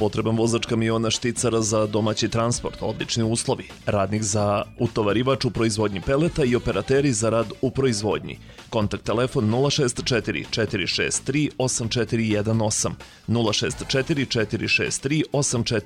potreban vozač kamiona Šticara za domaći transport, odlični uslovi, radnik za utovarivač u proizvodnji peleta i operateri za rad u proizvodnji. Kontakt telefon 064 463 8418, 064 463 8418.